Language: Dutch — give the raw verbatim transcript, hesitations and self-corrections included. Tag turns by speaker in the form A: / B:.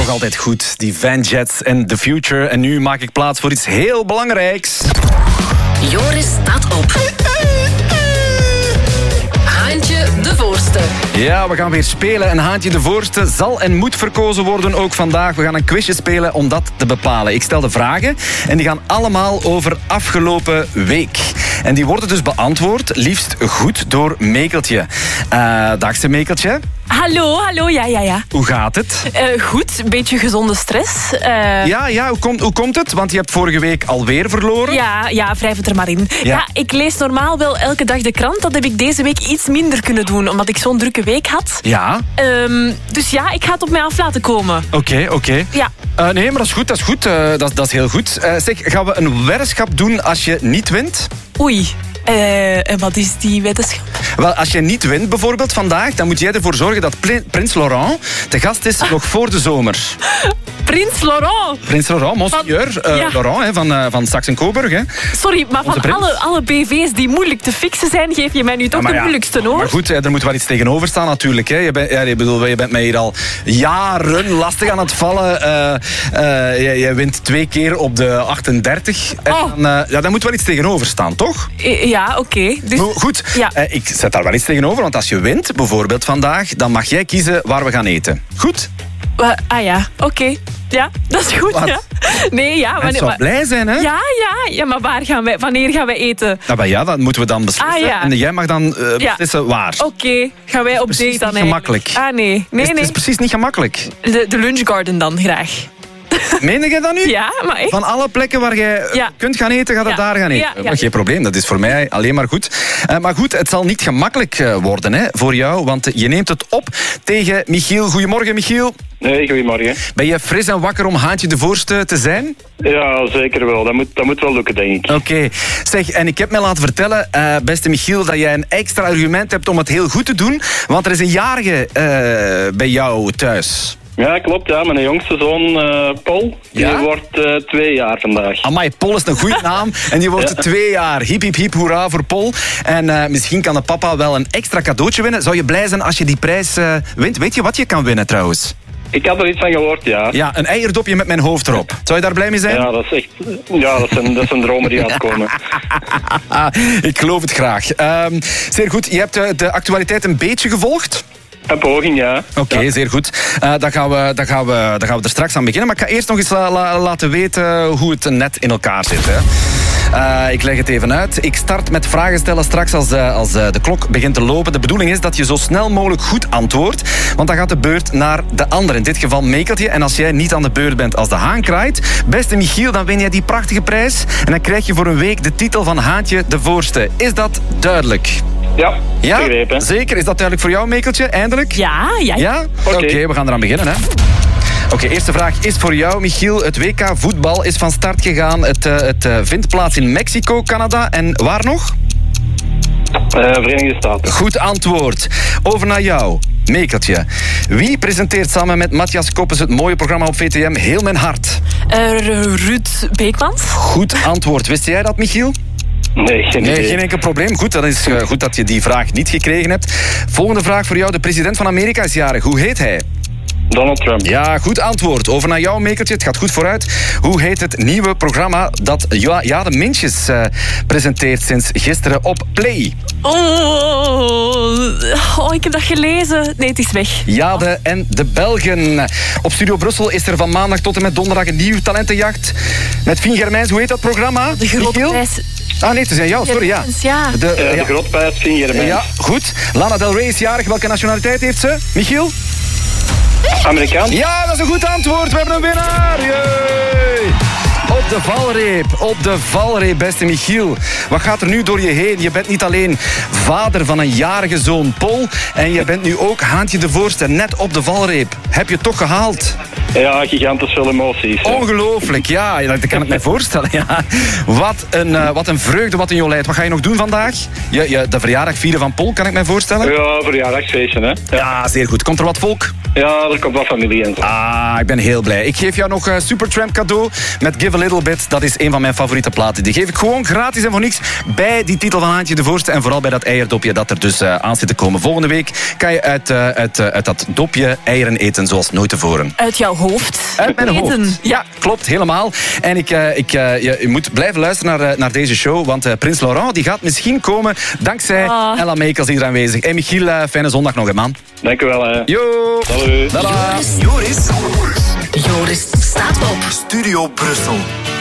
A: nog altijd goed. Die Van Jets en The Future. En nu maak ik plaats voor iets heel belangrijks.
B: Joris staat op. Haantje de Voorste.
A: Ja, we gaan weer spelen. En Haantje de Voorste zal en moet verkozen worden ook vandaag. We gaan een quizje spelen om dat te bepalen. Ik stel de vragen en die gaan allemaal over afgelopen week. En die worden dus beantwoord, liefst goed, door Mekeltje. Uh, dagse Mekeltje.
C: Hallo, hallo, ja, ja, ja.
A: Hoe gaat het?
C: Uh, goed, een beetje gezonde stress. Uh...
A: Ja, ja, hoe komt, hoe komt het? Want je hebt vorige week alweer verloren.
C: Ja, ja, wrijf het er maar in. Ja.
A: Ja,
C: ik lees normaal wel elke dag de krant. Dat heb ik deze week iets minder kunnen doen, omdat ik zo'n drukke week had.
A: Ja.
C: Um, dus ja, ik ga het op mij af laten komen.
A: Oké, okay, oké. Okay.
C: Ja.
A: Uh, nee, maar dat is goed, dat is goed. Uh, dat, dat is heel goed. Uh, zeg, gaan we een weddenschap doen als je niet wint?
C: Oei. Uh, en wat is die weddenschap?
A: Wel, als je niet wint bijvoorbeeld vandaag, dan moet jij ervoor zorgen dat Pl- Prins Laurent de gast is nog voor de zomer.
C: Prins Laurent?
A: Prins Laurent, monseigneur uh, ja. Laurent hè, van, uh, van Saxe-Coburg. Hè.
C: Sorry, maar Onze van alle, alle B V's die moeilijk te fixen zijn, geef je mij nu toch ja, de ja, moeilijkste, hoor.
A: Maar goed, er moet wel iets tegenover staan natuurlijk. Hè. Je, bent, ja, je, bedoel, je bent mij hier al jaren lastig aan het vallen. Uh, uh, je, je wint twee keer op de achtendertig. Oh. En dan, uh, ja, daar moet wel iets tegenover staan, toch?
C: Ja, oké. Okay. Dus...
A: Goed,
C: ja.
A: uh, ik zet daar wel iets tegenover, want als je wint, bijvoorbeeld vandaag, dan mag jij kiezen waar we gaan eten. Goed?
C: Uh, ah ja, oké. Okay. Ja, dat is goed. Ja. Nee, ja.
A: Maar, het zou maar, blij zijn, hè?
C: Ja, ja, ja, maar waar gaan wij, wanneer gaan wij eten?
A: Ja, maar ja, dat moeten we dan beslissen. Ah, ja. En jij mag dan uh, beslissen ja. waar.
C: Oké, okay. Gaan wij op date dan
A: eigenlijk? gemakkelijk.
C: Ah, nee. nee, nee.
A: Het is precies niet gemakkelijk.
C: De, de lunchgarden dan, graag.
A: Meen je dat nu?
C: Ja, maar echt.
A: Van alle plekken waar je ja. kunt gaan eten, gaat het ja. daar gaan eten. Ja, ja. Geen probleem, dat is voor mij alleen maar goed. Uh, maar goed, het zal niet gemakkelijk uh, worden hè, voor jou, want je neemt het op tegen Michiel. Goedemorgen, Michiel.
D: Nee, goedemorgen.
A: Ben je fris en wakker om Haantje de Voorste te zijn?
D: Ja, zeker wel. Dat moet, dat moet wel lukken, denk ik.
A: Oké. Okay. Zeg, en ik heb mij laten vertellen, uh, beste Michiel, dat jij een extra argument hebt om het heel goed te doen, want er is een jarige uh, bij jou thuis.
D: Ja, klopt. Ja. Mijn jongste zoon, uh, Paul, ja? die wordt uh, twee jaar vandaag.
A: Amai, Paul is een goede naam. En die wordt ja. twee jaar. Hip, hip, hip, hoera voor Paul. En uh, misschien kan de papa wel een extra cadeautje winnen. Zou je blij zijn als je die prijs uh, wint? Weet je wat je kan winnen trouwens?
D: Ik had er iets van gehoord, ja.
A: Ja, een eierdopje met mijn hoofd erop. Zou je daar blij mee zijn?
D: Ja, dat is echt... Ja, dat zijn, dat zijn dromen die uitkomen.
A: Ik geloof het graag. Um, zeer goed. Je hebt de, de actualiteit een beetje gevolgd?
D: Een poging, ja.
A: Oké, okay, ja. zeer goed. Uh, dan, gaan we, dan, gaan we, dan gaan we er straks aan beginnen. Maar ik ga eerst nog eens la, la, laten weten hoe het net in elkaar zit. Hè. Uh, ik leg het even uit. Ik start met vragen stellen straks als, uh, als uh, de klok begint te lopen. De bedoeling is dat je zo snel mogelijk goed antwoordt. Want dan gaat de beurt naar de ander. In dit geval Mekeltje. En als jij niet aan de beurt bent als de haan kraait, beste Michiel, dan win jij die prachtige prijs. En dan krijg je voor een week de titel van Haantje de Voorste. Is dat duidelijk?
D: Ja,
A: ja?
D: begrepen.
A: Zeker. Is dat duidelijk voor jou, Mekeltje? Eindelijk?
C: Ja, ja.
A: Ja? Oké, okay. okay, we gaan eraan beginnen, hè. Oké, okay, eerste vraag is voor jou, Michiel. Het W K voetbal is van start gegaan. Het, uh, het uh, vindt plaats in Mexico, Canada en waar nog?
D: Uh, Verenigde Staten.
A: Goed antwoord. Over naar jou, Mekeltje. Wie presenteert samen met Matthias Koppes het mooie programma op V T M Heel Mijn Hart?
C: Uh, Ruud Beekmans.
A: Goed antwoord. Wist jij dat, Michiel?
D: Nee, geen idee.
A: Nee, geen enkel probleem. Goed, dat is uh, goed dat je die vraag niet gekregen hebt. Volgende vraag voor jou. De president van Amerika is jarig. Hoe heet hij?
D: Donald Trump.
A: Ja, goed antwoord. Over naar jou, Mekeltje. Het gaat goed vooruit. Hoe heet het nieuwe programma dat Ja, ja de Mintjes uh, presenteert sinds gisteren op Play?
C: Oh, oh, ik heb dat gelezen. Nee, het is weg.
A: Jade en de Belgen. Op Studio Brussel is er van maandag tot en met donderdag een nieuw talentenjacht. Met Fien Germijns. Hoe heet dat programma?
C: De Grote Prijs.
A: Ah nee, het is aan jou, sorry, ja.
C: ja.
A: De,
D: uh,
A: ja.
D: de Grote Prijs Fien Germijns.
A: Ja, goed. Lana Del Rey is jarig. Welke nationaliteit heeft ze? Michiel?
D: Amerikaan?
A: Ja, dat is een goed antwoord. We hebben een winnaar. Yay. Op de valreep, op de valreep, beste Michiel. Wat gaat er nu door je heen? Je bent niet alleen vader van een jarige zoon Paul, en je bent nu ook Haantje de Voorste, net op de valreep. Heb je het toch gehaald?
D: Ja, gigantisch veel emoties. Ja.
A: Ongelooflijk, ja, dat kan ik me voorstellen. Ja. Wat, een, uh, wat een vreugde, wat een jolijt. Wat ga je nog doen vandaag? Je, je, de verjaardag vieren van Paul, kan ik me voorstellen?
D: Ja, verjaardagsfeestje, hè. Ja.
A: Ja, zeer goed. Komt er wat volk?
D: Ja, er komt wat familie in.
A: Ah, ik ben heel blij. Ik geef jou nog uh, Supertramp cadeau met Give a Little Bit. Dat is een van mijn favoriete platen. Die geef ik gewoon gratis en voor niks bij die titel van Haantje de Voorste. En vooral bij dat eierdopje dat er dus uh, aan zit te komen. Volgende week kan je uit, uh, uit, uh, uit dat dopje eieren eten zoals nooit tevoren.
C: Uit jouw hoofd.
A: Uit mijn
C: weten.
A: hoofd. Ja, klopt, helemaal. En ik, uh, ik, uh, je, je moet blijven luisteren naar, uh, naar deze show, want uh, Prins Laurent die gaat misschien komen dankzij
C: Ah.
A: Ella Meekels hier aanwezig. En Michiel, uh, fijne zondag nog, hè, man.
D: Dank u wel. Hè.
A: Yo!
D: Salut.
A: Dada.
B: Joris.
E: Joris,
B: Joris staat op.
E: Studio Brussel.